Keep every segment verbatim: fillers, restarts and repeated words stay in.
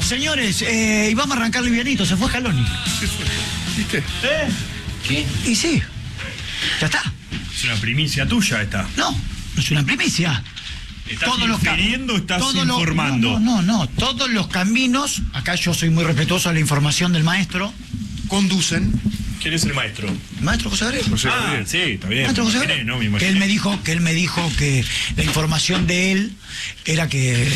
señores, eh, y vamos a arrancar livianito, se fue Scaloni. ¿Qué fue? ¿Viste? ¿Eh? ¿Qué? Y sí, ya está. Es una primicia tuya esta. No, no es una primicia. ¿Estás todos infiriendo o estás todos informando? Los, no, no, no, todos los caminos, acá yo soy muy respetuoso de la información del maestro, conducen. ¿Quién es el maestro? Maestro José Gabriel. José Gabriel. Ah, sí, está bien. Maestro José Gabriel. No, me que imaginé. él me dijo, que él me dijo que la información de él era que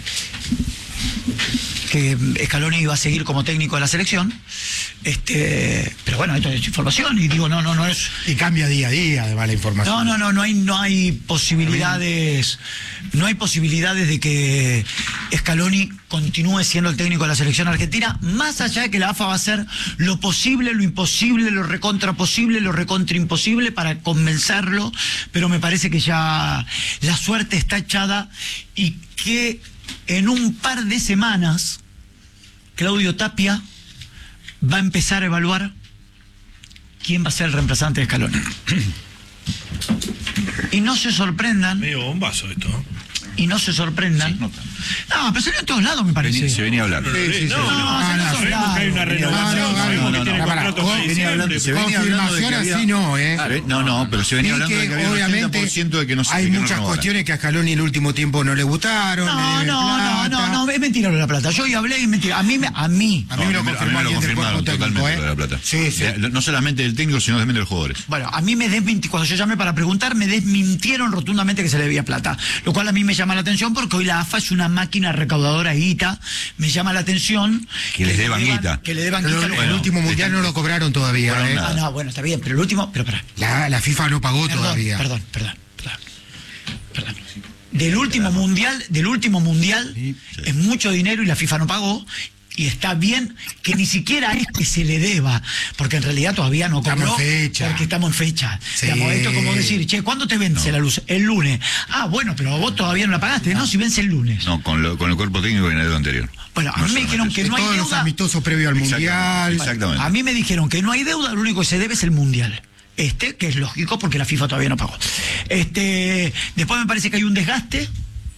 que Scaloni iba a seguir como técnico de la selección. Este, pero bueno, esto es información y digo, no, no, no es. Y cambia día a día, además, la información. No, no, no, no hay, no hay posibilidades, no hay posibilidades de que Scaloni continúe siendo el técnico de la selección argentina, más allá de que la A F A va a hacer lo posible, lo imposible, lo recontra posible, lo recontra imposible para convencerlo, pero me parece que ya la suerte está echada y que en un par de semanas Claudio Tapia va a empezar a evaluar quién va a ser el reemplazante de Scaloni. Y no se sorprendan. Medio bombazo esto. Y no se sorprendan. Sí, no, no, pero salió en todos lados, me parece. Vení, se venía a hablar. No, no, sí, sí, no, no, no, no, no, no, sabemos que hay una renovación, sabemos que tiene contrato con diciembre. Se venía hablando de que había... así no, ¿eh? Claro, no, no, pero se venía hablando de que había un ochenta por ciento de que no se hay que no muchas renovara. cuestiones que a Scaloni el último tiempo no le gustaron. No, le no, no, no, no, es mentira lo de la plata. Yo hoy hablé y es mentira. A mí, me, a mí. A mí me lo confirmó alguien del cuerpo técnico, ¿eh? De la plata. Sí, sí. No solamente del técnico, sino también de los jugadores. Bueno, a mí me desmintieron, cuando yo llamé para preguntar, me desmintieron rotundamente que se le debía plata. Lo cual a mí me llama la atención porque hoy la A F A es una máquina recaudadora de guita. Me llama la atención que, que les deban guita. Que le deban pero guita. El, bueno, último mundial no lo cobraron todavía. Bueno, ¿eh? Ah, no, bueno, está bien, pero el último. Pero para. La, la FIFA no pagó perdón, todavía. Perdón, perdón, perdón. Perdón. Del último mundial, del último mundial, sí, sí. Es mucho dinero y la FIFA no pagó. Y está bien que ni siquiera es que se le deba, porque en realidad todavía no cobró. Estamos en fecha. Porque estamos en fecha. Sí. Digamos, esto es como decir, che, ¿cuándo te vence no. la luz? El lunes. Ah, bueno, pero vos todavía no la pagaste, ¿no? ¿no? Si vence el lunes. No, con, lo, con el cuerpo técnico en el dedo anterior. Bueno, a no mí me dijeron que no hay todos deuda. Todos los amistosos previos al mundial. Exactamente. A mí me dijeron que no hay deuda, lo único que se debe es el mundial. Este, que es lógico porque la FIFA todavía no pagó. Este, después me parece que hay un desgaste.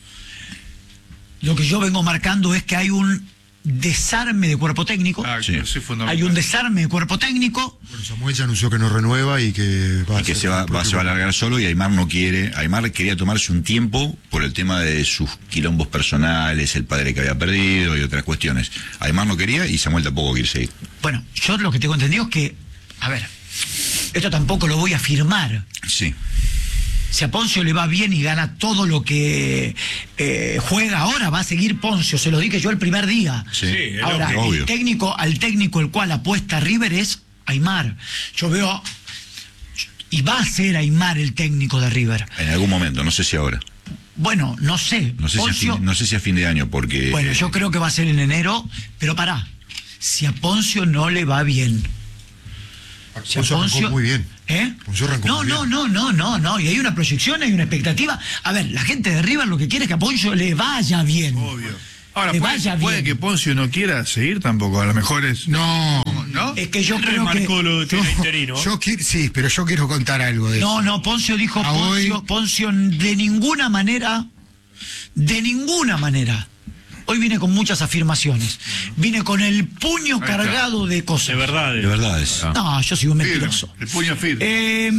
Lo que yo vengo marcando es que hay un desarme de cuerpo técnico. Ah, sí. Sí, hay un desarme de cuerpo técnico. Bueno, Samuel ya anunció que no renueva y que va y a que se va, va, se va a alargar solo, y Aymar no quiere. Aymar quería tomarse un tiempo por el tema de sus quilombos personales, el padre que había perdido y otras cuestiones. Aymar no quería y Samuel tampoco quiere seguir. Bueno, yo lo que tengo entendido es que, a ver, esto tampoco lo voy a afirmar. Sí. Si a Poncio le va bien y gana todo lo que eh, juega ahora, va a seguir Poncio, se lo dije yo el primer día. Sí, ahora, obvio. el técnico, al técnico el cual apuesta River es Aymar. Yo veo, y va a ser Aymar el técnico de River. En algún momento, no sé si ahora. Bueno, no sé. No sé, Poncio, si, a fin, no sé si a fin de año, porque... Bueno, yo creo que va a ser en enero, pero pará, si a Poncio no le va bien... Si Poncio arrancó muy bien. ¿Eh? arrancó no, muy no, bien. no, no, no, no. Y hay una proyección, hay una expectativa. A ver, la gente de River lo que quiere es que a Poncio le vaya bien. Obvio. Ahora, le puede, vaya puede bien. que Poncio no quiera seguir tampoco. A lo mejor es. No, ¿no? Es que yo creo que. Lo de que yo, era interino. Yo quiero, sí, pero yo quiero contar algo de No, eso. no, Poncio dijo, A Poncio, hoy... Poncio de ninguna manera, de ninguna manera. Hoy vine con muchas afirmaciones. Vine con el puño cargado de cosas. De verdad. De verdad es. No, yo soy un mentiroso. Firme, el puño firme. Eh,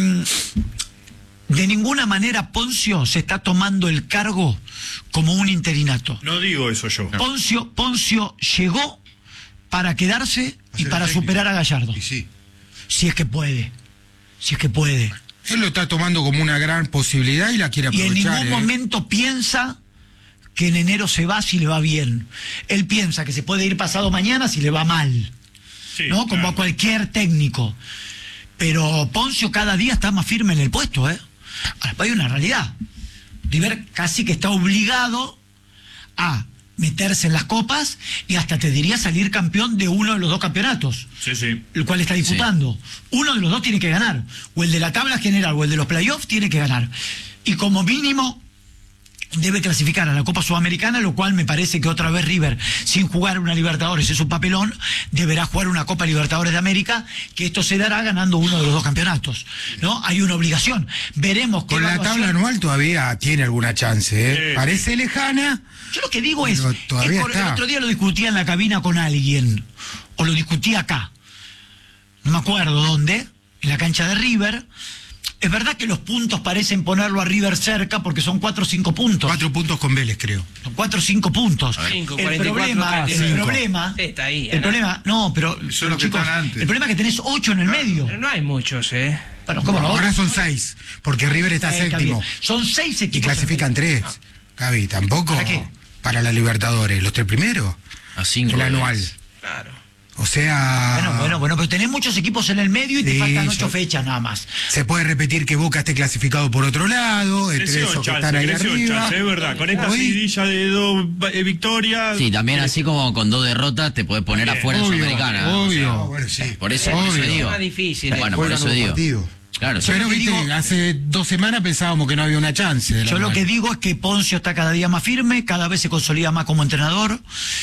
de ninguna manera Poncio se está tomando el cargo como un interinato. No digo eso yo. Poncio, Poncio llegó para quedarse y para superar a Gallardo. Y sí. Si es que puede. Si es que puede. Él lo está tomando como una gran posibilidad y la quiere Y aprovechar. en ningún ¿eh? momento piensa que en enero se va si le va bien. Él piensa que se puede ir pasado mañana si le va mal. Sí, ¿no? Como claro. a cualquier técnico. Pero Poncio cada día está más firme en el puesto, ¿eh? Ahora, hay una realidad. River casi que está obligado a meterse en las copas y hasta te diría salir campeón de uno de los dos campeonatos. Sí, sí. El cual está disputando. Sí. Uno de los dos tiene que ganar. O el de la tabla general o el de los playoffs tiene que ganar. Y como mínimo debe clasificar a la Copa Sudamericana, lo cual me parece que otra vez River, sin jugar una Libertadores, es un papelón, deberá jugar una Copa Libertadores de América, que esto se dará ganando uno de los dos campeonatos, ¿no? Hay una obligación. Veremos qué con la tabla anual todavía tiene alguna chance, ¿eh? Sí. Parece lejana. Yo lo que digo es, Pero todavía es por- el está. otro día lo discutía en la cabina con alguien, o lo discutía acá, no me acuerdo dónde, en la cancha de River. Es verdad que los puntos parecen ponerlo a River cerca porque son cuatro o cinco puntos. Cuatro puntos con Vélez, creo. Son cuatro o cinco puntos. Cinco, el cuarenta y cuatro, problema, treinta y el cinco. problema, Está ahí, el ¿no? problema, no, pero Son los que chicos, están antes. el problema es que tenés ocho en el medio. Pero no hay muchos, ¿eh? Bueno, ¿cómo no? Ahora son seis, porque River está Eh, séptimo. Gaby, son seis Y equipos. clasifican tres. Gaby, tampoco. ¿Para qué? Para la Libertadores. Los tres primeros. A cinco. El anual. goles. Claro. O sea. Bueno, bueno, bueno, pero tenés muchos equipos en el medio y te Sí, faltan yo- ocho fechas nada más. Se puede repetir que Boca esté clasificado por otro lado, entre Creció esos que chance, están ahí creció arriba. chance, es verdad. Con esta Hoy- seguidilla de dos eh, victorias. Sí, también así como con dos derrotas te puedes poner Bien. afuera en Obvio, Sudamericana. obvio. O sea, Bueno, sí. por eso, Obvio. por eso digo. Es más difícil, ¿eh? Bueno, por Juegan eso los digo. partidos. Claro, sí. Pero lo que viste, digo- hace dos semanas pensábamos que no había una chance. del Yo lo anual. que digo es que Poncio está cada día más firme, cada vez se consolida más como entrenador.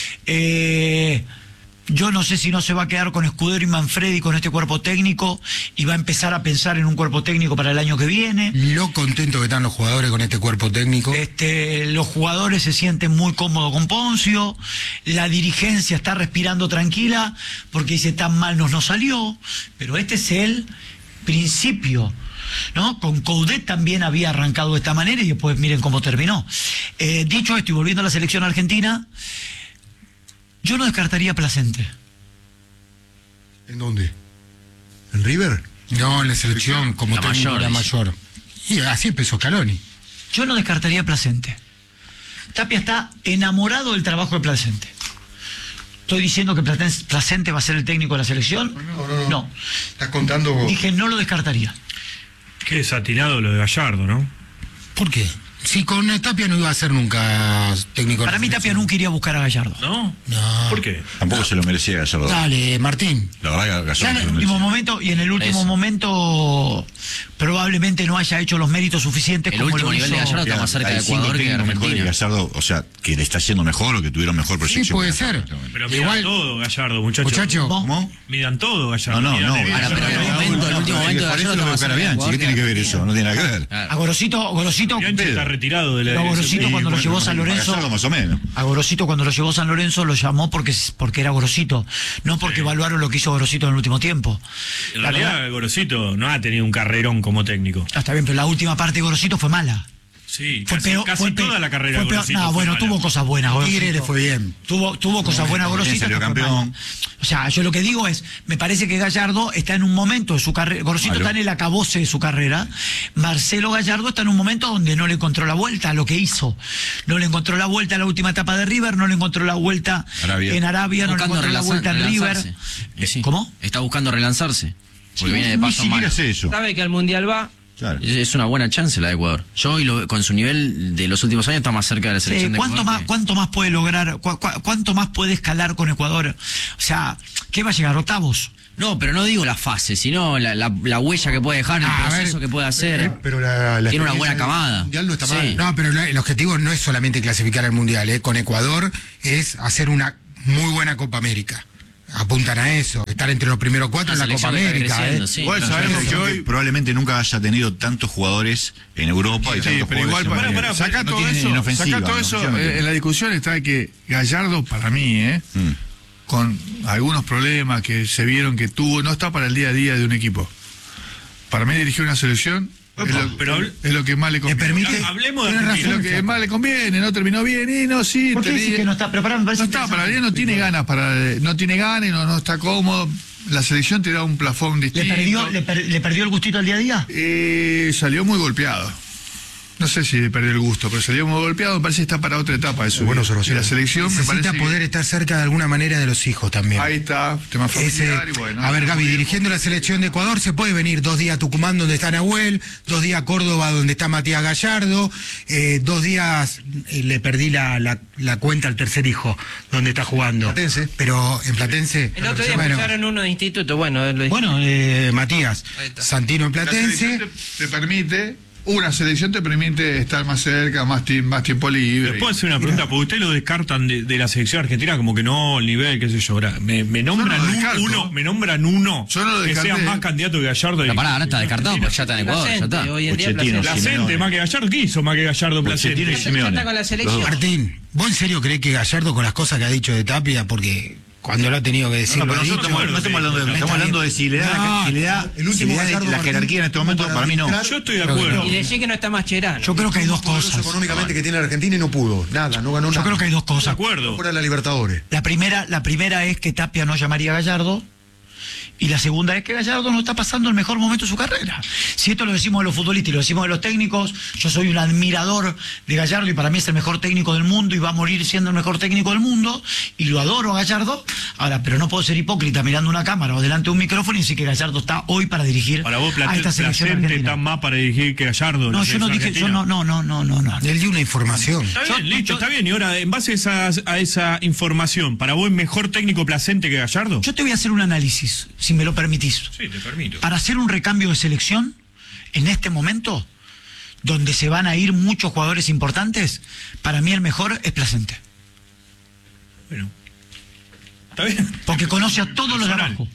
Eh, yo no sé si no se va a quedar con Escudero y Manfredi con este cuerpo técnico y va a empezar a pensar en un cuerpo técnico para el año que viene. Lo contento que están los jugadores con este cuerpo técnico. Este, los jugadores se sienten muy cómodos con Poncio, la dirigencia está respirando tranquila porque dice tan mal nos no salió, pero este es el principio, ¿no? Con Coudet también había arrancado de esta manera y después miren cómo terminó. Eh, dicho esto y volviendo a la selección argentina, yo no descartaría a Placente. ¿En dónde? ¿En River? No, en la selección, como La técnico mayor, la dice. mayor. Y así empezó Scaloni. Yo no descartaría a Placente. Tapia está enamorado del trabajo de Placente. ¿Estoy diciendo que Platen- Placente va a ser el técnico de la selección? No, no, no. No. Estás contando. Dije, no lo descartaría. Qué desatinado lo de Gallardo, ¿no? ¿Por qué? Si con Tapia no iba a ser nunca técnico. de Para la mí Tapia selección. nunca iría a buscar a Gallardo. ¿No? No. ¿Por qué? Tampoco se lo merecía Gallardo. Dale, Martín. La verdad que Ya en Gallardo el se lo último merecía. momento, y en el último Eso. momento probablemente no haya hecho los méritos suficientes El como último lo nivel de hizo- Gallardo está Mira, más cerca hay de cinco Ecuador que de técnicos mejores que Argentina. Gallardo, o sea, que le está haciendo mejor o que tuvieron mejor Sí, proyección. puede que ser. Gallardo. Pero midan Igual, todo, Gallardo, muchachos. muchacho. ¿Cómo? Midan todo, Gallardo. No, no, midan no. el- Ahora, pero en el No, momento, el no, último no, momento de por eso Gallardo lo está de más cerca de Carabianchi, Ecuador ¿qué tiene que ver Argentina. eso? No tiene nada que ver. Claro. A Gorosito, Gorosito, Bianchi está retirado de la Pero de- Gorosito sí, cuando lo bueno, llevó San bueno. Lorenzo- Gallardo más o menos. a Gorosito cuando lo llevó San Lorenzo lo llamó porque, porque era Gorosito, no porque Sí. evaluaron lo que hizo Gorosito en el último tiempo. En La realidad, verdad- Gorosito no ha tenido un carrerón como técnico. Ah, está bien, pero la última parte de Gorosito fue mala. Sí, Fue casi, peor, casi fue pe- toda la carrera fue de peor- Gorosito No, fue bueno, mala. tuvo cosas buenas. Gorosito. Tigre le fue bien. Tuvo, tuvo cosas buenas Gorosito. salió que fue campeón. mal. O sea, yo lo que digo es, me parece que Gallardo está en un momento de su carrera, Gorosito Malo. está en el acabose de su carrera, Marcelo Gallardo está en un momento donde no le encontró la vuelta a lo que hizo. No le encontró la vuelta a la última etapa de River, no le encontró la vuelta Arabia. en Arabia, no le Buscando encontró la relanzar- vuelta en River. relanzarse. Y sí. ¿Cómo? Está buscando relanzarse. Porque viene de Ni paso siquiera malo. sé eso. Sabe que al Mundial va. Claro. Es es una buena chance la de Ecuador. Yo, y lo- con su nivel de los últimos años, está más cerca de la Sí, selección de ¿cuánto, Ecuador más, que- ¿Cuánto más puede lograr? cu- cu- ¿Cuánto más puede escalar con Ecuador? O sea, ¿qué va a llegar? ¿Octavos? No, pero no digo la fase, sino la, la, la huella que puede dejar, el Ah, a proceso ver, que puede hacer. eh, pero la- la Tiene una experiencia buena del camada. Mundial no está Sí. mal. No, pero la- el objetivo no es solamente clasificar al Mundial, ¿eh? Con Ecuador es hacer una muy buena Copa América. Apuntan a eso, estar entre los primeros cuatro La en la Copa selección está América. creciendo, ¿eh? sí. Igual Claro, sabemos Selección que que hoy. probablemente nunca haya tenido tantos jugadores en Europa y Sí, tantos pero igual, jugadores en para, pará, América. saca No todo tiene eso, en ofensiva, saca todo en eso, ofensiva no eh, tiene. en la discusión está que Gallardo, para mí, ¿eh? Mm. con algunos problemas que se vieron que tuvo, no está para el día a día de un equipo. Para mí dirigir una selección es lo, pero habl- es lo que más le conviene. permite- Hablemos de Tienes Es Argentina. lo que más le conviene, no terminó bien y no, sí. ¿Por qué te decís di- que no está? Pero pará, me parece No está, para él no tiene ganas, para, no tiene ganas y no, no está cómodo. La selección te da un plafón ¿Le distinto. perdió, le, per- ¿Le perdió el gustito al día a día? Eh, salió muy golpeado. No sé si le perdió el gusto, pero salió muy golpeado. Me parece que está para otra etapa de su Buena vida. observación. Y la selección me Necesita parece que- poder estar cerca de alguna manera de los hijos también. Ahí está, tema Ese- familiar y bueno. a ver, Gaby, dirigiendo la selección de Ecuador se puede venir dos días a Tucumán donde está Nahuel, dos días a Córdoba donde está Matías Gallardo, eh, dos días eh, le perdí la, la, la cuenta al tercer hijo donde está jugando. Platense. Pero en Platense. El otro día bueno, escucharon uno de instituto, bueno, lo bueno, eh, Matías, Ahí está. Santino en La Platense. selección te, te permite Una selección te permite estar más cerca, más, ti- más tiempo libre. ¿Les puedo hacer una pregunta? Porque ustedes lo descartan de, de la selección argentina como que no, el nivel, qué sé yo. Ahora, me, me nombran Yo no lo un- descarto. uno, me nombran uno Yo no lo que sea descarté. más candidato que Gallardo. Pero de- pará, ahora está descartado, pues ya está en Ecuador, ya Placente, está. hoy en día Pochettino, Placente. Placente, Simeone. más que Gallardo. ¿Qué hizo más que Gallardo Pochettino Placente? y Ya Simeone. está con la selección. Martín, ¿vos en serio creés que Gallardo con las cosas que ha dicho de Tapia, porque cuando lo ha tenido que decir, No, lo pero ha nosotros dicho? estamos- no estamos hablando de, Está estamos hablando de bien. si le da, la, No, si le da, el último si le da Gallardo la Martín, jerarquía en este momento, para mí no. Yo estoy de acuerdo. Y decir que no está Mascherano. Yo creo que hay dos poderoso cosas. económicamente que tiene la Argentina y no pudo. Nada, no ganó Yo nada. creo que hay dos De cosas. acuerdo. Fuera de la Libertadores. La primera, la primera es que Tapia no llamaría a Gallardo. Y la segunda es que Gallardo no está pasando el mejor momento de su carrera. Si esto lo decimos de los futbolistas y lo decimos de los técnicos, yo soy un admirador de Gallardo y para mí es el mejor técnico del mundo y va a morir siendo el mejor técnico del mundo y lo adoro a Gallardo. Ahora, pero no puedo ser hipócrita mirando una cámara o delante de un micrófono y decir que Gallardo está hoy para dirigir Para vos, a Plate- esta selección Placente argentina. está más para dirigir que Gallardo. No, la yo no selección dije, yo argentina. no, no, no, no, no, no. Él dio una información. Está Yo- bien, listo, yo- está bien. Y ahora, en base a, esas- a esa información, ¿para vos es mejor técnico Placente que Gallardo? Yo te voy a hacer un análisis, si me lo permitís. Sí, te permito. Para hacer un recambio de selección, en este momento, donde se van a ir muchos jugadores importantes, para mí el mejor es Placente. Bueno. Está bien. Porque conoce a todos los de Personal. abajo.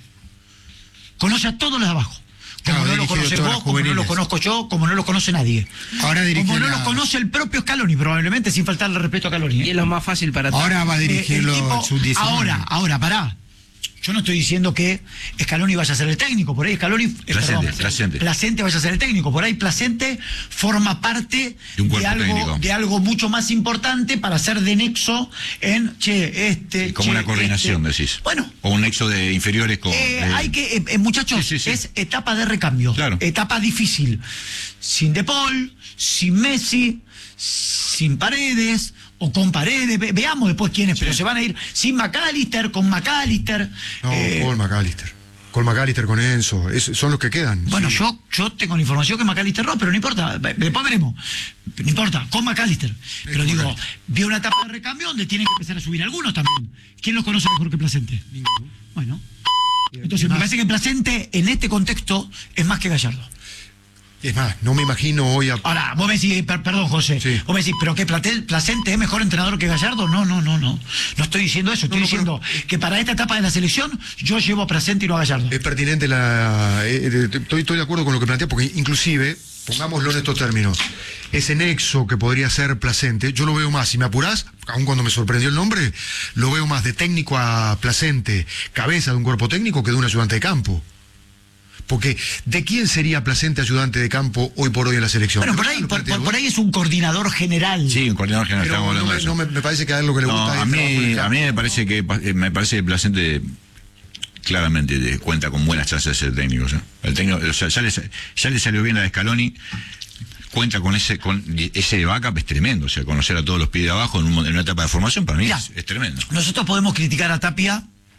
Conoce a todos los de abajo. Como Claro, no lo dirigido conoces todas vos, las como no lo juveniles. conozco yo, como no lo conoce nadie. Ahora dirige Como no la- lo conoce el propio Scaloni, probablemente, sin faltarle respeto a Scaloni. ¿eh? Y es lo más fácil para todos. Ahora va a Eh, dirigirlo el tipo- el sub diecinueve. ahora, ahora, pará. Yo no estoy diciendo que Scaloni vaya a ser el técnico, por ahí Scaloni, eh, Placente, perdón, Placente. Placente vaya a ser el técnico, por ahí Placente forma parte De un cuerpo algo, técnico. de algo mucho más importante para ser de nexo en, che, este, Como che, una coordinación, este. decís. Bueno, O un nexo de inferiores con. eh, de- hay que, eh, eh, muchachos, Sí, sí, sí. es etapa de recambio, Claro. etapa difícil, sin De Paul, sin Messi, sin Paredes o con Paredes, Ve- veamos después quiénes, pero se van a ir sin McAllister, con McAllister. No, eh, Cole McAllister. Cole McAllister con Enzo. Es- son los que quedan. Bueno, Sí. yo, yo tengo la información que McAllister no, pero no importa, ve- después veremos. No importa, con McAllister. Pero con digo, McAllister. vio una etapa de recambio donde tienen que empezar a subir algunos también. ¿Quién los conoce mejor que Placente? Bueno. Entonces, me parece que Placente en este contexto es más que Gallardo. Es más, no me imagino hoy a. Ahora, vos me decís, per- perdón José, Sí. vos me decís, ¿pero qué Plate- Placente es mejor entrenador que Gallardo? No, no, no, no. No estoy diciendo eso, estoy No, no, diciendo que para esta etapa de la selección yo llevo a Placente y no a Gallardo. Es pertinente la. eh, eh, estoy, estoy de acuerdo con lo que plantea, porque inclusive, pongámoslo en estos términos, ese nexo que podría ser Placente, yo lo veo más, si me apurás, aun cuando me sorprendió el nombre, lo veo más de técnico a Placente, cabeza de un cuerpo técnico, que de un ayudante de campo. Porque, ¿de quién sería Placente ayudante de campo hoy por hoy en la selección? Bueno, por ¿Lo ahí, por, planteo, por- por eh? ahí es un coordinador general. Sí, un coordinador general, Pero estamos no, hablando me, de eso. no me, me parece que a él lo que le No, gusta a es trabajo en mí, el a campo. mí me parece que eh, me parece que Placente claramente de- cuenta con buenas chances de ser técnico. ¿sí? El técnico, o sea, ya, le, ya le salió bien a Scaloni, cuenta con ese con ese backup es tremendo, o sea, conocer a todos los pies de abajo en, un- en una etapa de formación para mí Mirá. es, es tremendo. Nosotros podemos criticar a Tapia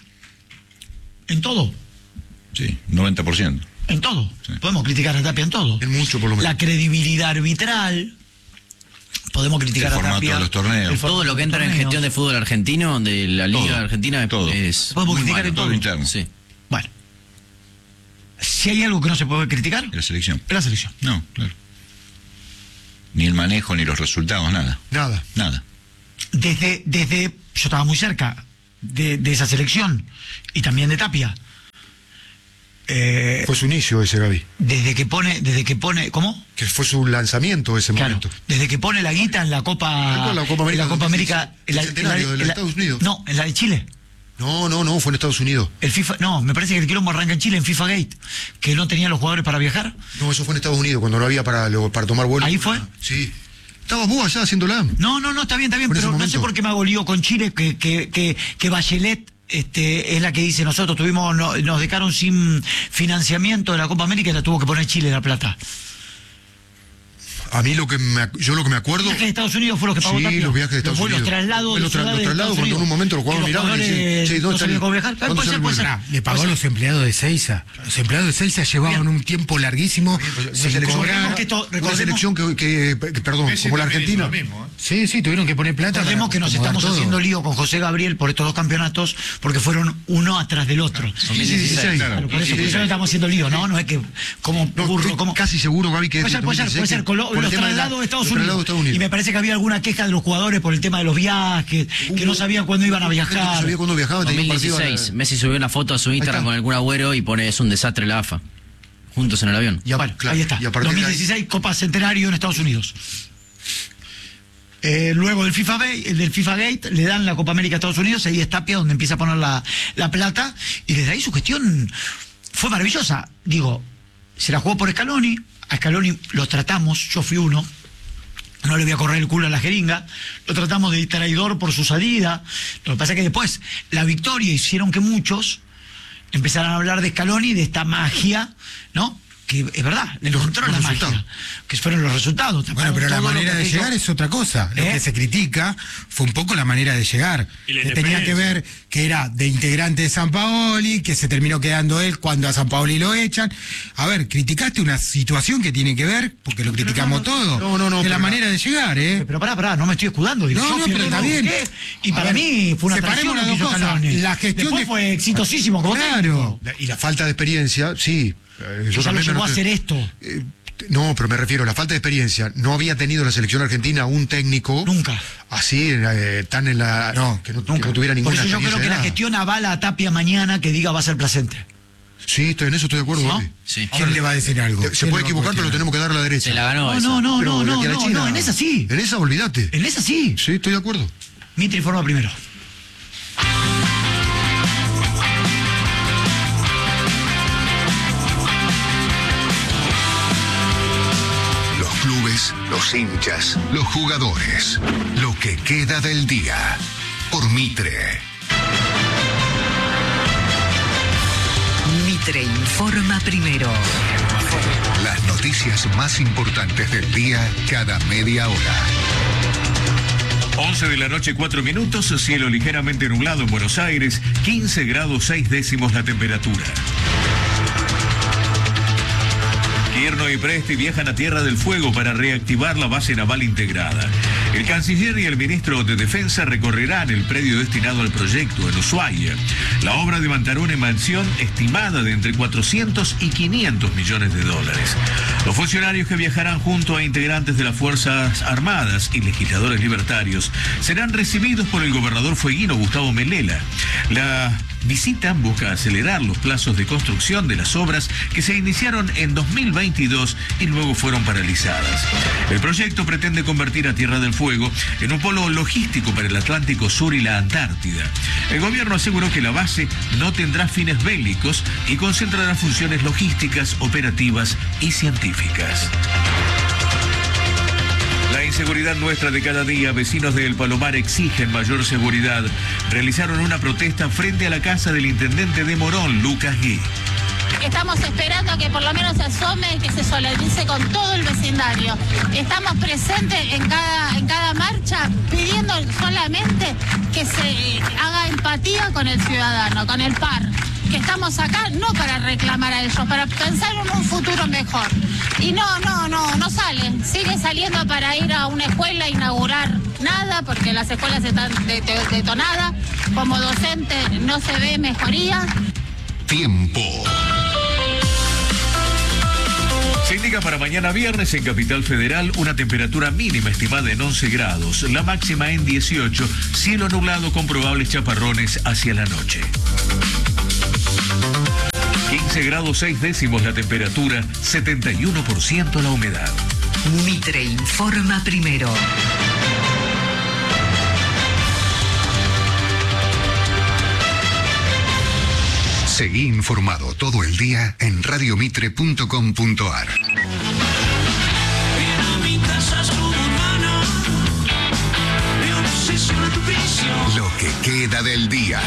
en todo. Sí, noventa por ciento. En todo. Sí. Podemos criticar a Tapia en todo. En mucho, por lo menos. La credibilidad arbitral. Podemos criticar El a formato Tapia. de los torneos. El formato Todo lo que de los entra en torneos. gestión de fútbol argentino, de la Liga Todo, Argentina, todo. es. Podemos muy criticar malo. en todo todo. lo interno. Sí. Bueno. Si hay algo que no se puede criticar, En la selección. es la selección. No, claro. Ni el manejo, ni los resultados, nada. Nada. Nada. Desde, desde, yo estaba muy cerca de, de esa selección y también de Tapia. Eh, Fue su inicio ese, Gaby. desde que pone, desde que pone, ¿cómo? Que fue su lanzamiento ese Claro, momento. desde que pone la guita en la Copa, En la Copa América en la Copa dos mil América, dieciséis, en la- el centenario en la- de los en la- Estados Unidos. No, en la de Chile. No, no, no, fue en Estados Unidos. El FIFA, no, me parece que el quilombo arranca en Chile, en FIFA Gate, que no tenían los jugadores para viajar. No, eso fue en Estados Unidos, cuando no había para, lo- para tomar vuelo. ¿Ahí fue? Sí. Estabas vos allá haciéndola. No, no, no, está bien, está bien, Por ese pero no sé momento. por qué me hago lío con Chile, que, que, que, que Bachelet este, es la que dice, nosotros tuvimos, no- nos dejaron sin financiamiento de la Copa América y la tuvo que poner Chile la plata. A mí lo que me, ac- yo lo que me acuerdo. Los viajes de Estados Unidos fueron los que pagó Sí, Tapia. los viajes de Estados los, Unidos. Los traslados Los, tra- de los ciudades de traslados, Estados cuando en un Unidos. momento los Que jugadores miraban y decían, jugadores "Che, ¿dónde no sabían sale- cómo viajar". ¿cuándo Puede sale ser, el puede vuelo? ser. Pará, le pagó a los empleados de Seiza. Los empleados de Seiza llevaban un tiempo larguísimo Una sin selección, cobrar. que esto- una recordemos- selección que, que- que- perdón, Messi como la también hizo Argentina. lo mismo, ¿eh? Sí, sí, tuvieron que poner plata. Recordemos para que nos acomodar estamos todo. haciendo lío con José Gabriel por estos dos campeonatos porque fueron uno atrás del otro. dos mil dieciséis, Claro, por eso, por eso no estamos haciendo lío, ¿no? No es que como No, burro, estoy como... casi seguro, Gaby, que es Puede ser, del puede ser, puede ser, con lo- por el los tema de la- traslados de Estados los Unidos. traslados de Estados Unidos. Y me parece que había alguna queja de los jugadores por el tema de los viajes, que no sabían cuándo iban a No viajar. sabía cuándo viajaba, tenía un partido a la- dos mil dieciséis, Messi subió una foto a su Instagram está. con el Kun Agüero y pone es un desastre la A F A. Juntos en el avión. Y a- Bueno, claro, ahí está. y a partir de ahí- dos mil dieciséis, Copa Centenario en Estados Unidos. Eh, luego del FIFA, Gate, del FIFA Gate le dan la Copa América a Estados Unidos, ahí es Tapia donde empieza a poner la, la plata, y desde ahí su gestión fue maravillosa. Digo, se la jugó por Scaloni, a Scaloni lo tratamos, yo fui uno, no le voy a correr el culo a la jeringa, lo tratamos de traidor por su salida. Lo que pasa es que después la victoria hicieron que muchos empezaran a hablar de Scaloni, de esta magia, ¿no? Que es verdad, le Los- encontró los la resultados. magia, que fueron los resultados. Bueno, pero la Todo lo manera que de aquello- llegar es otra cosa. Lo ¿Eh? que se critica fue un poco la manera de llegar. Y la Que tenía que independencia. ver que era de integrante de San Paoli, que se terminó quedando él cuando a San Paoli lo echan. A ver, criticaste una situación que tiene que ver, porque lo criticamos todo, no, no, no, de la pero- manera de llegar, ¿eh? Pero pará, pará, no me estoy escudando. Digo, No, yo no, fui pero el está que bien. busqué, Y A para ver, mí fue una separemos traición las lo que dos hizo cosas. Scaloni. La gestión Después de- fue exitosísimo como Claro. técnico. Y la falta de experiencia, sí. eh, Que ya lo también me llevó a noté- hacer esto. Eh, No, pero me refiero a la falta de experiencia. No había tenido la selección argentina un técnico. Nunca. Así, eh, tan en la. No, que no, que Nunca. no tuviera Por ninguna eso yo creo experiencia que de la nada. gestión avala a Tapia mañana que diga va a ser placente. Sí, estoy, en eso estoy de acuerdo, ¿No? Gaby. Sí. ¿Quién le va a decir algo? Se ¿Quién puede le va a equivocar, pero lo cuestionar? tenemos que dar a la derecha. Se la ganó No, esa. no, no, Pero no, de no, aquí a la no, China- no, en esa sí. En esa, olvídate. En esa sí. Sí, estoy de acuerdo. Mitre informa primero. Los clubes, los hinchas, los jugadores. Lo que queda del día. Por Mitre. Mitre informa primero. Las noticias más importantes del día cada media hora. once de la noche, cuatro minutos, cielo ligeramente nublado en Buenos Aires, quince grados seis décimos la temperatura. Kirchner y Presti viajan a Tierra del Fuego para reactivar la base naval integrada. El canciller y el ministro de Defensa recorrerán el predio destinado al proyecto en Ushuaia. La obra levantará una mansión estimada de entre cuatrocientos y quinientos millones de dólares. Los funcionarios que viajarán junto a integrantes de las Fuerzas Armadas y legisladores libertarios serán recibidos por el gobernador fueguino Gustavo Melela. La visita busca acelerar los plazos de construcción de las obras que se iniciaron en dos mil veintidós y luego fueron paralizadas. El proyecto pretende convertir a Tierra del Fuego en un polo logístico para el Atlántico Sur y la Antártida. El gobierno aseguró que la base no tendrá fines bélicos y concentrará funciones logísticas, operativas y científicas. La inseguridad nuestra de cada día, vecinos de El Palomar exigen mayor seguridad. Realizaron una protesta frente a la casa del intendente de Morón, Lucas Gui. Estamos esperando que por lo menos se asome, que se solidarice con todo el vecindario. Estamos presentes en cada, en cada marcha pidiendo solamente que se haga empatía con el ciudadano, con el par. Que estamos acá no para reclamar a ellos, para pensar en un futuro mejor. Y no, no, no, no sale. Sigue saliendo para ir a una escuela a inaugurar nada, porque las escuelas están de- de- detonadas. Como docente no se ve mejoría. Tiempo. Se indica para mañana viernes en Capital Federal una temperatura mínima estimada en once grados, la máxima en dieciocho, cielo nublado con probables chaparrones hacia la noche. quince grados seis décimos la temperatura, setenta y uno por ciento la humedad. Mitre informa primero. Seguí informado todo el día en radiomitre punto com punto ar. Lo que queda del día.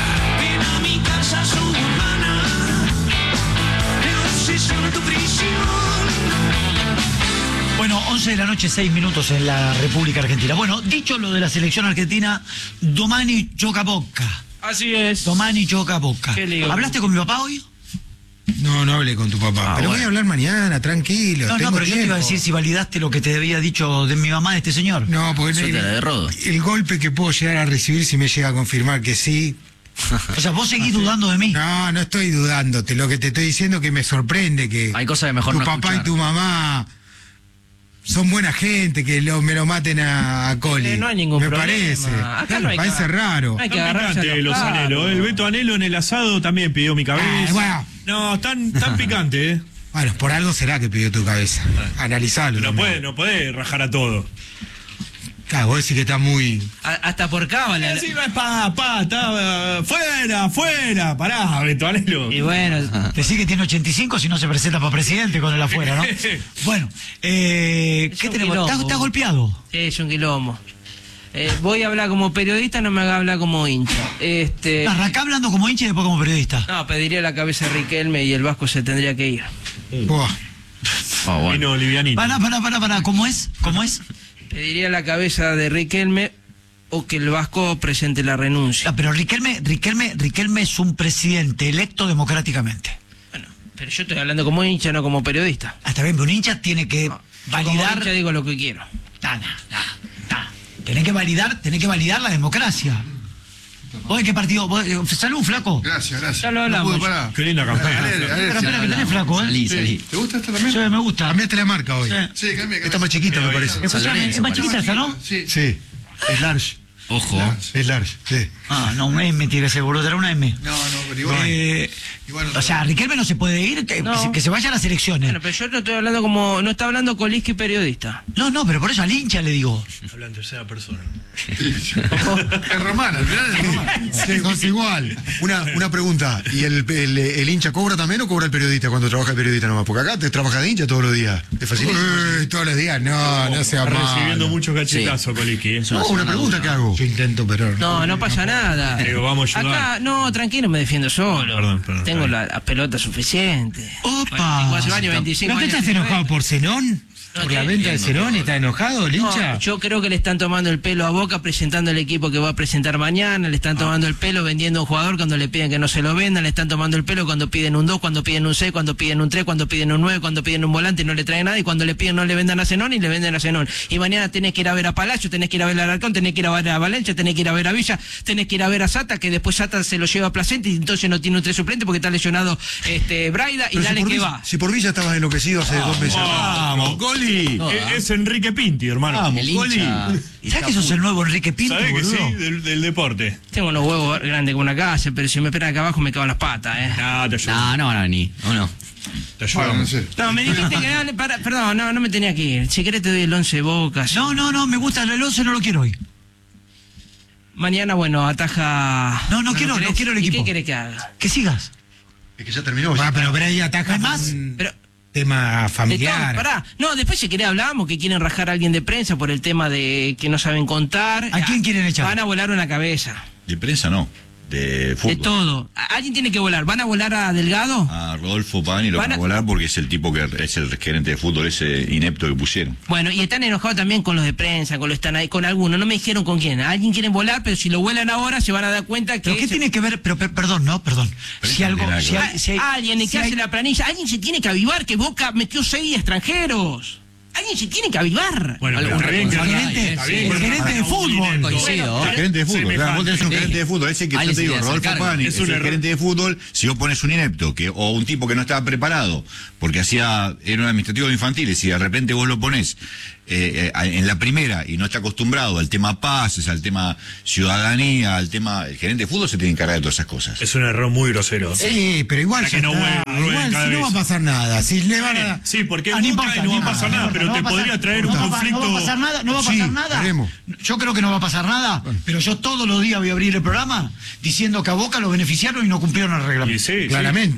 Bueno, once de la noche, seis minutos en la República Argentina. Bueno, dicho lo de la selección argentina, Domani choca boca. Así es. Domani choca boca. Qué lío. ¿Hablaste con mi papá hoy? No, no hablé con tu papá. Ah, pero bueno. voy a hablar mañana, tranquilo. No, tengo no, pero yo te iba a tiempo. decir si validaste lo que te había dicho de mi mamá, de este señor. No, porque Yo el, te la de rodo. el golpe que puedo llegar a recibir si me llega a confirmar que sí. O sea, vos seguís dudando de mí. No, no estoy dudándote. Lo que te estoy diciendo es que me sorprende que Hay cosas que mejor tu no papá escuchar. y tu mamá son buena gente, que lo, me lo maten a, a Coli. Eh, no hay ningún me problema. parece. Acá no hay parece que- raro. no hay que Tan agarrarse a picante los palos. anhelos. El Beto Anhelo en el asado también pidió mi cabeza. Ah, bueno. No, tan, tan picante, ¿eh? Bueno, por algo será que pidió tu cabeza. Analizalo. No también. puede, no puede rajar a todo. Claro, vos decís que está muy... A- hasta por cábala. Sí, va, pa, pa, está, uh, fuera, fuera, pará, Beto Anhelo. Y bueno, Decís que tiene ochenta y cinco si no se presenta para presidente con el afuera, ¿no? Bueno, eh, Es ¿qué un tenemos? quilombo. ¿Estás, estás golpeado? es un quilombo. Eh, voy a hablar como periodista, no me haga hablar como hincha. Este, Arrancá hablando como hincha y después como periodista. no, pediría la cabeza de Riquelme y el Vasco se tendría que ir. Buah. Oh, bueno. Vino livianito. Pará, pará, pará, pará. ¿Cómo es? ¿Cómo es? Pediría la cabeza de Riquelme o que el Vasco presente la renuncia. Ah, pero Riquelme, Riquelme, Riquelme es un presidente electo democráticamente. Bueno, pero yo estoy hablando como hincha, no como periodista. Hasta bien, pero un hincha tiene que No, yo como validar. hincha digo lo que quiero. Nah, nah, nah, nah. Tenés que validar, tenés que validar la democracia. ¿Vos de qué partido? ¿Vos, eh, salud, flaco. Gracias, gracias. Ya lo No hablamos. pude parar. Qué linda campaña. Ale, ale, Pero ale, espera que tenés flaco, ¿eh? Salí, salí. ¿Te gusta esta también? Sí, me gusta. Cambiaste la marca hoy. Sí. Sí, cambia, Está más chiquita, me parece. Escuchame, es más chiquita esa, ¿no? Sí. Sí, es large. Ojo. Es large, sí. Ah, no, un M tiene seguro, será una M. No, no, pero igual. Eh, igual o sea, Riquelme no se puede ir, que, No. que se, que se vaya a las elecciones. Bueno, pero yo no estoy hablando como. No está hablando Coliski periodista. No, no, pero por eso al hincha le digo. Habla en tercera persona. Es romana, al final es romana. Sí, sos igual. Una, una pregunta. ¿Y el, el, el hincha cobra también o cobra el periodista cuando trabaja el periodista nomás? Porque acá te trabaja de hincha todos los días. Es facilísimo. Uy, todos los días, no, no sea Está recibiendo malo. muchos cachetazos, Coliqui. ¿eh? No, una pregunta que hago. Yo intento, pero... No, no pasa nada. Digo, vamos a ayudar. Acá, no, tranquilo, me defiendo solo. Perdón, perdón, Tengo está la, la pelota suficiente. ¡Opa! veinticuatro años, veinticinco ¿No te años. estás enojado por Zenón? No, ¿Por la te- venta de entiendo, Zenón? pero- ¿Estás enojado, el hincha? No, yo creo que le están tomando el pelo a Boca presentando el equipo que va a presentar mañana, le están tomando el pelo vendiendo a un jugador cuando le piden que no se lo vendan, le están tomando el pelo cuando piden un dos, cuando piden un seis, cuando piden un tres, cuando piden un nueve, cuando piden un volante y no le traen nada y cuando le piden no le vendan a Zenón y le venden a Zenón. Y mañana tenés que ir a ver a Palacio, tenés que ir a ver a Alarcón, tenés que ir a ver a Valencia, tenés que ir a ver a Villa, tenés que ir a ver a Sata, que después Sata se lo lleva a Placente y entonces no tiene un tres suplente porque está lesionado este Braida y Pero dale si por que Villa- va. Si por Villa estabas enloquecido hace dos meses. Vamos, Coli. Es, es Enrique Pinti, hermano. Vamos, el Coli. hincha. ¿Sabes que sos el nuevo Enrique Pinto, ¿Sabés que boludo? sí? Del, del deporte. Tengo unos huevos grandes como una casa, pero si me esperan acá abajo me cago en las patas, eh. No, te ayudo. No, no van a venir. ¿O no? Te ayudo. Bueno, no sé. No, me dijiste que no, para, perdón, no, no me tenía que ir. Si querés te doy el once de Boca. sí. No, no, no, me gusta el once, no lo quiero hoy. Mañana, bueno, ataja... No, no ¿lo quiero, no querés? quiero el ¿Y equipo. qué querés que haga? Que sigas. Es que ya terminó. Ah, pero Brady ataca ¿Hay más? un Pero... tema de todo, familiar. pará. No, después si querés hablamos que quieren rajar a alguien de prensa por el tema de que no saben contar. ¿A quién quieren echar? Van a volar una cabeza. De prensa no, de fútbol. De todo. A- Alguien tiene que volar. ¿Van a volar a Delgado? A Rodolfo Pagani lo Van van a- a volar porque es el tipo que es el gerente de fútbol, ese inepto que pusieron. Bueno, y están enojados también con los de prensa, con los están ahí, con algunos. No me dijeron con quién. Alguien quieren volar, pero si lo vuelan ahora se van a dar cuenta que... ¿Pero qué se- tiene que ver? Pero, per- perdón, no, perdón. Pero Si no algo, tiene nada que si ver. hay, si hay- Alguien si que hay- hace la planilla, alguien se tiene que avivar que Boca metió seis extranjeros. Alguien se tiene que avivar. Bueno, pero Algún está bien que el gerente, está bien el que- gerente de un fútbol. inepto. Coincido. El gerente de fútbol, Semejante. claro, vos tenés un Sí. gerente de fútbol, ese que Alguien yo te se digo, tiene que Rodolfo hacer cargo. Pagani, Es es, un el error. gerente de fútbol, si vos pones un inepto que, o un tipo que no estaba preparado, porque hacía, era un administrativo de infantiles, y de repente vos lo pones eh, eh, en la primera y no está acostumbrado al tema pases, al tema ciudadanía, al tema, el gerente de fútbol se tiene que encargar de todas esas cosas. Es un error muy grosero. Sí, pero igual Para ya que no está. vuelvan, Igual cada si no vez. va a pasar nada. Si le van a... Sí, porque Ah, es no Boca importa, y no va a importa, pasar nada, importa, pero no te va a pasar- podría traer no un va a pa- conflicto. No va a pasar nada, no va a Sí, pasar nada. veremos. Yo creo que no va a pasar nada, pero yo todos los días voy a abrir el programa diciendo que a Boca lo beneficiaron y no cumplieron el reglamento. Y sí, sí. Claramente.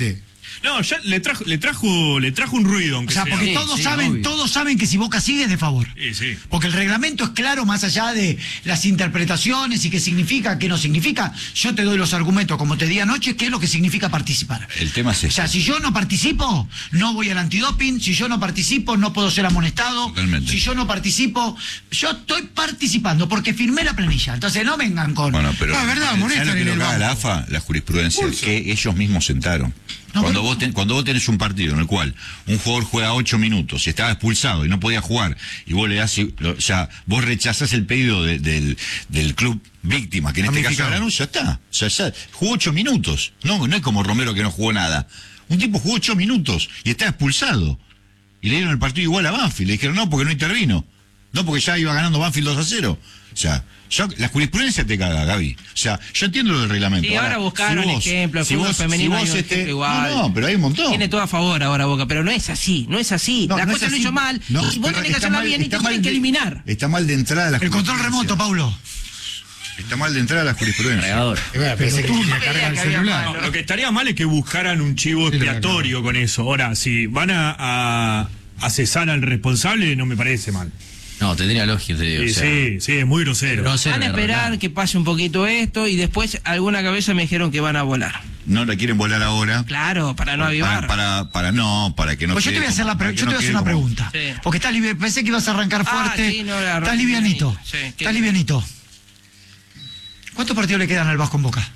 No, ya le trajo, le trajo, le trajo un ruido, aunque O sea, sea. porque Sí, todos sí, saben, obvio. todos saben que si Boca sigue es de favor. Sí, sí. Porque el reglamento es claro más allá de las interpretaciones y qué significa, qué no significa. Yo te doy los argumentos, como te di anoche, qué es lo que significa participar. El tema es O sea, este. si yo no participo, no voy al antidoping. Si yo no participo, no puedo ser amonestado. Totalmente. Si yo no participo, yo estoy participando porque firmé la planilla. Entonces no vengan con... Bueno, pero No, es verdad, ¿sabes molestan lo que en lo el que haga banco. la A F A? La jurisprudencia que ellos mismos sentaron. No, cuando, pero- vos ten- cuando vos tenés un partido en el cual un jugador juega ocho minutos y estaba expulsado y no podía jugar, y vos le das, lo- o sea, vos rechazás el pedido de- del, del club víctima, que en este caso Ramificado. era Lanús, ya está. O sea, ya jugó ocho minutos. No, no es como Romero que no jugó nada. Un tipo jugó ocho minutos y está expulsado. Y le dieron el partido igual a Banfield. Le dijeron no, porque no intervino. No, porque ya iba ganando Banfield dos a cero. O sea, yo, la jurisprudencia te caga, Gaby. O sea, yo entiendo lo del reglamento. Y ahora buscaron si vos- ejemplos, el si fútbol vos- femenino si hay vos un este- ejemplo igual. No, no, pero hay un montón. Tiene todo a favor ahora Boca, pero no es así, no es así. No, la no cosa es lo así. hizo mal No, y vos pero tenés que está hacerla mal- bien y te está tienen mal que de- eliminar. Está mal de entrada la El control jurisprudencia. remoto, Paulo. Está mal de entrada la jurisprudencia. Cargador. Eh, pensé que tú- le no carga veía el que había celular. mano. No, lo que estaría mal es que buscaran un chivo Sí, expiatorio con eso. Ahora, si van a, a, a cesar al responsable, no me parece mal. No, tendría lógica, te digo. Sí, o sea, sí, sí, es muy grosero. grosero, Van a la esperar verdad. que pase un poquito esto y después alguna cabeza me dijeron que van a volar. No la quieren volar ahora. Claro, para no Para, avivar. para, para, no, para que no Pues yo te quede voy a hacer, como- la pre- para que yo te no voy a hacer quede una como- pregunta. Sí. Porque estás livi- pensé que ibas a arrancar Ah, fuerte. sí, no, la estás arranqué livianito. livianito. Sí, ¿qué- estás livianito. ¿Cuántos partidos le quedan al Vasco en Boca?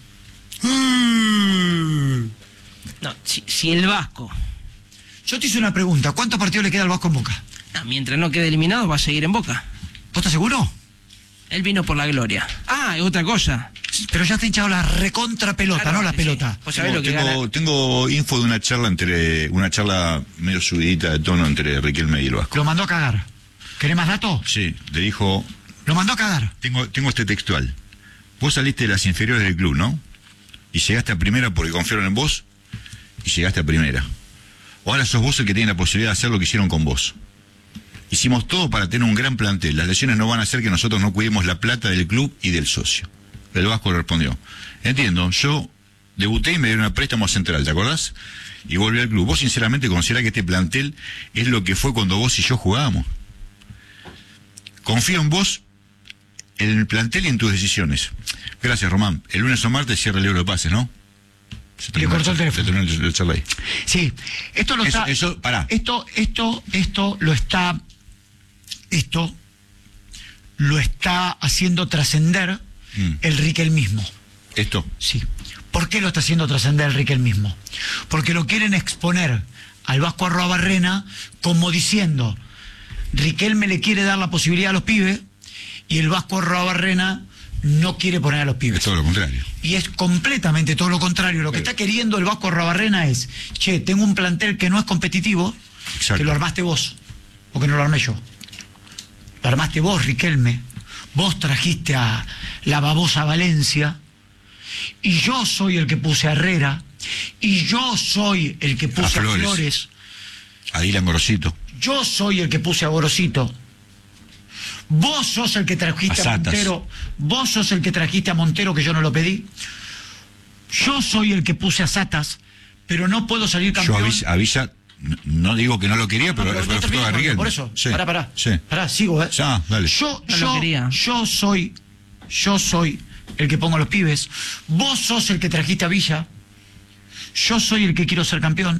No, si, si el Vasco, Yo te hice una pregunta. ¿Cuántos partidos le queda al Vasco en Boca? no, mientras no quede eliminado, va a seguir en Boca. ¿Vos estás seguro? Él vino por la gloria. Ah, y otra cosa. Pero ya está hinchado la recontra pelota, Claro, no la sí, pelota. sí. Vos sabés Tengo, lo que tengo, gana. tengo info de una charla entre una charla medio subidita de tono entre Riquelme y el Vasco. Lo mandó a cagar. ¿Querés más datos? Sí, le dijo, Lo mandó a cagar. tengo, tengo este textual. Vos saliste de las inferiores del club, ¿no? Y llegaste a primera porque confiaron en vos y llegaste a primera. Ahora sos vos el que tiene la posibilidad de hacer lo que hicieron con vos. Hicimos todo para tener un gran plantel. Las lesiones no van a hacer que nosotros no cuidemos la plata del club y del socio. El Vasco respondió, entiendo, yo debuté y me dieron a préstamo a Central, ¿te acordás? Y volví al club. ¿Vos sinceramente considerás que este plantel es lo que fue cuando vos y yo jugábamos? Confío en vos, en el plantel y en tus decisiones. Gracias, Román. El lunes o martes cierra el libro de pases, ¿no? Se Le terminó cortó el se teléfono. terminó el- el charla ahí. Sí. Esto lo Eso, está. eso, pará. Esto, esto, esto lo está. Esto lo está haciendo trascender Mm. el Riquelmismo. Esto. Sí. ¿Por qué lo está haciendo trascender el Riquelmismo? Porque lo quieren exponer al Vasco Arruabarrena como diciendo, Riquelme le quiere dar la posibilidad a los pibes y el Vasco Arruabarrena no quiere poner a los pibes. Es todo lo contrario. Y es completamente todo lo contrario. Lo que está queriendo el Vasco Arruabarrena es, che, tengo un plantel que no es competitivo, Exacto. que lo armaste vos, o que no lo armé yo. Lo armaste vos, Riquelme. Vos trajiste a la babosa Valencia, y yo soy el que puse a Herrera, y yo soy el que puse a Flores. Flores, A Dylan Gorosito. yo soy el que puse a Gorosito. Vos sos el que trajiste A a, Satas. Montero. Vos sos el que trajiste a Montero, que yo no lo pedí. Yo soy el que puse a Satas, pero no puedo salir Yo campeón. a Villa, a Villa, no, no digo que no lo quería, No, pero, pero pero no fue terminé, a Riquelme. por eso. Sí. Pará, pará. Sí. Pará, sigo, ¿eh? Ya, dale. Yo, No lo yo, quería. yo soy, yo soy el que pongo a los pibes. Vos sos el que trajiste a Villa. Yo soy el que quiero ser campeón.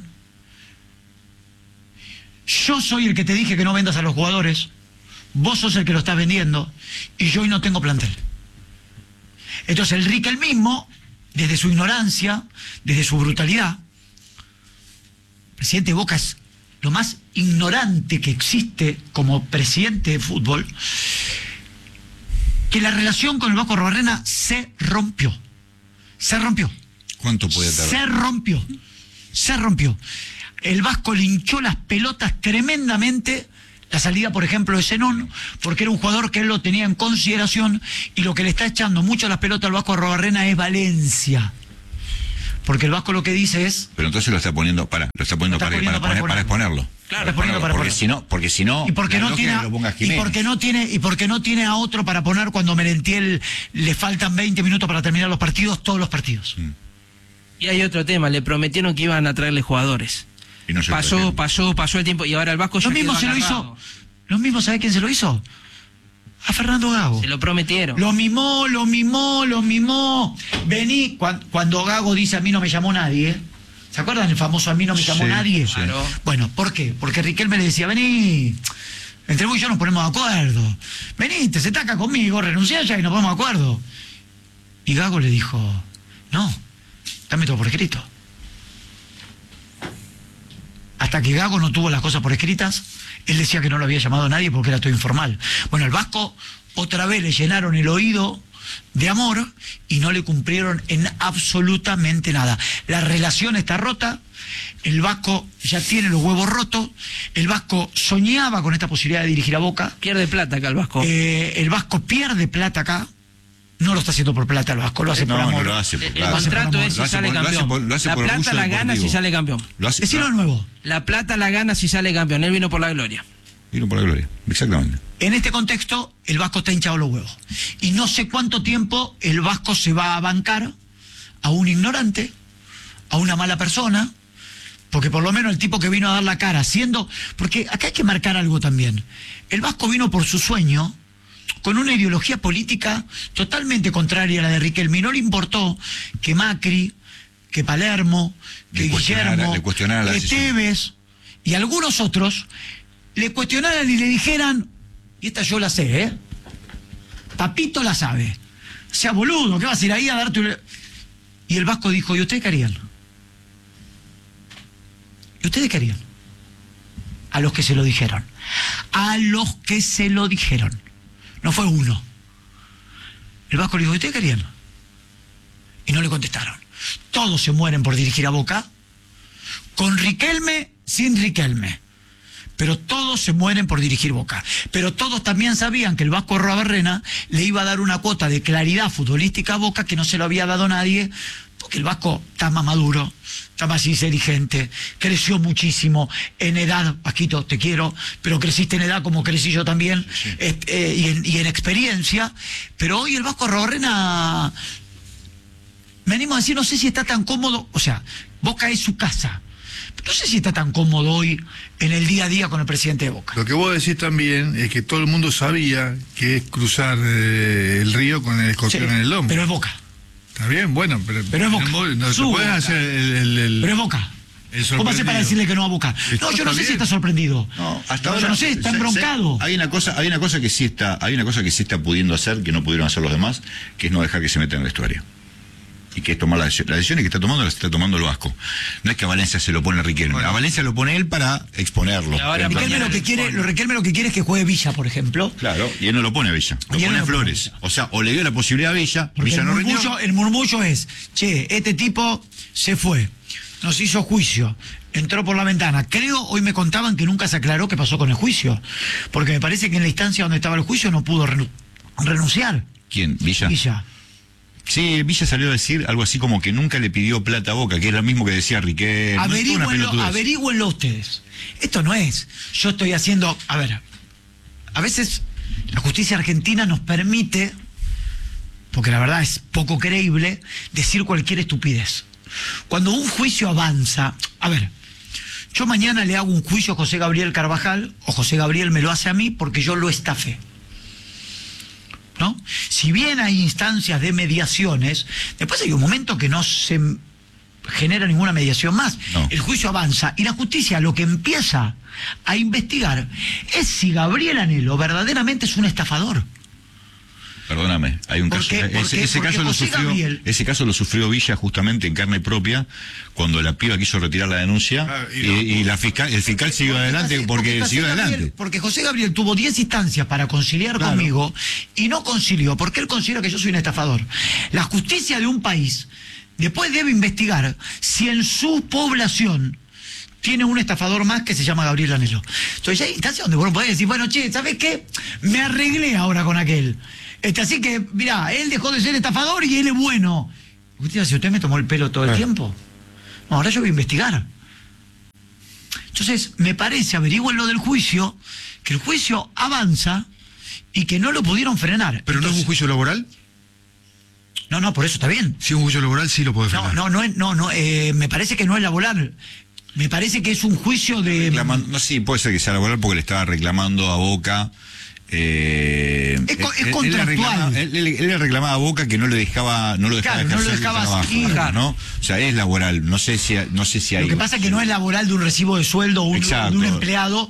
Yo soy el que te dije que no vendas a los jugadores. Vos sos el que lo estás vendiendo. Y yo hoy no tengo plantel. Entonces el Riquelmismo, desde su ignorancia, desde su brutalidad, presidente de Boca es lo más ignorante que existe como presidente de fútbol, que la relación con el Vasco Arruabarrena se rompió. Se rompió. ¿Cuánto puede tardar? Se rompió. Se rompió. El Vasco le hinchó las pelotas tremendamente. La salida, por ejemplo, de Zenón, porque era un jugador que él lo tenía en consideración, y lo que le está echando mucho las pelotas al Vasco Arruabarrena es Valencia. Porque el Vasco lo que dice es... Pero entonces lo está poniendo para, lo está poniendo, Lo está para, poniendo para, para poner- para exponerlo. Claro, exponiendo para porque ponerlo. si no, porque si no, Y porque la no lógica tiene es que lo ponga y Jiménez. porque no tiene y porque no tiene a otro para poner cuando Merentiel le faltan veinte minutos para terminar los partidos, todos los partidos. Mm. Y hay otro tema, le prometieron que iban a traerle jugadores. Y no se pasó, trajeron. pasó, pasó el tiempo y ahora el Vasco ya Lo mismo quedó se lo agarrado. hizo. Lo mismo, ¿sabe quién se lo hizo? A Fernando Gago. Se lo prometieron. Lo mimó, lo mimó, lo mimó. Vení, cuan- cuando Gago dice a mí no me llamó nadie. ¿Se acuerdan el famoso a mí no me llamó Sí, nadie? sí. Claro. Bueno, ¿por qué? Porque Riquelme le decía, vení, entre vos y yo nos ponemos de acuerdo. Vení, te sentás acá conmigo, renunciá ya y nos ponemos de acuerdo. Y Gago le dijo, no, dame todo por escrito. Hasta que Gago no tuvo las cosas por escritas, él decía que no lo había llamado a nadie porque era todo informal. Bueno, el Vasco otra vez le llenaron el oído de amor y no le cumplieron en absolutamente nada. La relación está rota, el Vasco ya tiene los huevos rotos, el Vasco soñaba con esta posibilidad de dirigir a Boca. Pierde plata acá el Vasco. Eh, el Vasco pierde plata acá. No lo está haciendo por plata el Vasco, lo hace No, por no amor. lo hace por El, el plata. contrato es Lo si hace sale por- lo hace campeón. por- lo hace La por plata orgullo la gana deportivo. si sale campeón. Lo hace, Decilo de nuevo. La plata la gana si sale campeón. Él vino por la gloria. Vino por la gloria. Exactamente. En este contexto, el Vasco está hinchado los huevos. Y no sé cuánto tiempo el Vasco se va a bancar a un ignorante, a una mala persona, porque por lo menos el tipo que vino a dar la cara, siendo... Porque acá hay que marcar algo también. El Vasco vino por su sueño, con una ideología política totalmente contraria a la de Riquelme. Y no le importó que Macri, que Palermo, que Le cuestionara- Guillermo, le cuestionara la que decisión. Tevez y algunos otros le cuestionaran y le dijeran, y esta yo la sé, ¿eh? Papito la sabe. Sea boludo, ¿qué vas a ir ahí a darte un... Y el Vasco dijo, ¿y ustedes qué harían? ¿Y ustedes qué harían? A los que se lo dijeron. A los que se lo dijeron. No fue uno. El Vasco le dijo, ¿y ustedes qué harían? Y no le contestaron. Todos se mueren por dirigir a Boca, con Riquelme, sin Riquelme. Pero todos se mueren por dirigir Boca. Pero todos también sabían que el Vasco Arruabarrena le iba a dar una cuota de claridad futbolística a Boca que no se lo había dado nadie, porque el Vasco está más maduro, está más inteligente, creció muchísimo en edad. Vasquito, te quiero, pero creciste en edad como crecí yo también, este, eh, y, en, y en experiencia. Pero hoy el Vasco Arruabarrena, me animo a decir, no sé si está tan cómodo, o sea, Boca es su casa. No sé si está tan cómodo hoy en el día a día con el presidente de Boca. Lo que vos decís también es que todo el mundo sabía que es cruzar eh, el río con el escorpión Sí, en el lomo. pero es Boca. Está bien, bueno, pero, Pero es Boca. No, no Su te puedes Boca. hacer el, el- el- Pero es Boca. el ¿Cómo hace para sorprendido. decirle que no a Boca? Está- No, yo no está sé si bien. está sorprendido. No, hasta No, ahora yo no sé, está se- se- embroncado. Hay una cosa, hay una cosa que sí está, hay una cosa que sí está pudiendo hacer que no pudieron hacer los demás, que es no dejar que se meta en el vestuario. Y que es tomar la decisión. La decisión que está tomando la está tomando el Vasco. No es que a Valencia se lo pone Riquelme. A Valencia lo pone él para exponerlo. Y ahora Pero- Riquelme lo que quiere, lo Riquelme lo que quiere es que juegue Villa, por ejemplo. Claro, y él no lo pone a Villa, lo Y él pone no a lo pone Flores. O sea, o le dio la posibilidad a Villa, Porque Villa el no rindió. murmullo, el murmullo es, che, este tipo se fue, nos hizo juicio, entró por la ventana. Creo, hoy me contaban que nunca se aclaró qué pasó con el juicio, porque me parece que en la instancia donde estaba el juicio no pudo renu- renunciar. ¿Quién? Villa. Villa. Sí, Villa salió a decir algo así como que nunca le pidió plata a Boca, que es lo mismo que decía Riquelme. No, es una Averígüenlo, pelotudez. averígüenlo ustedes. Esto no es, yo estoy haciendo, a ver, a veces la justicia argentina nos permite, porque la verdad es poco creíble, decir cualquier estupidez. Cuando un juicio avanza, a ver, yo mañana le hago un juicio a José Gabriel Carvajal, o José Gabriel me lo hace a mí porque yo lo estafé. ¿No? Si bien hay instancias de mediaciones, después hay un momento que no se genera ninguna mediación más. No. El juicio avanza y la justicia lo que empieza a investigar es si Gabriel Anhelo verdaderamente es un estafador. Perdóname, hay un ¿Por caso. qué? ese, Porque- ese porque caso lo José sufrió, Gabriel- ese caso lo sufrió Villa justamente en carne propia cuando la piba quiso retirar la denuncia Ah, y y, no. y la fiscal, el fiscal siguió adelante porque José siguió Gabriel- adelante. Porque José Gabriel tuvo diez instancias para conciliar Claro. conmigo y no concilió porque él considera que yo soy un estafador. La justicia de un país después debe investigar si en su población tiene un estafador más que se llama Gabriel Anhelo. Entonces hay instancias donde vos podés decir, bueno, che, ¿sabes qué? Me arreglé ahora con aquel. Este, así que, mirá, él dejó de ser estafador y él es bueno. Usted dice, ¿usted me tomó el pelo todo el Ah. tiempo? No, ahora yo voy a investigar. Entonces, me parece, averigüen lo del juicio, que el juicio avanza y que no lo pudieron frenar. ¿Pero no es un Entonces, juicio laboral? No, no, por eso está bien. Si es un juicio laboral, sí lo puede No, defender. no, no, es- no, no eh, me parece que no es laboral. Me parece que es un juicio de... Reclaman- no, sí, puede ser que sea laboral porque le estaba reclamando a Boca. Eh, Es co- es él- él, contractual. le reclamaba, él, él- él le reclamaba a Boca que no le dejaba, no lo dejaba Claro, no lo ejercer el dejaba trabajo, ir. ¿no? O sea, es laboral. No sé si, no sé si hay. Lo que pasa es que no es laboral de un recibo de sueldo o un- Exacto. de un empleado,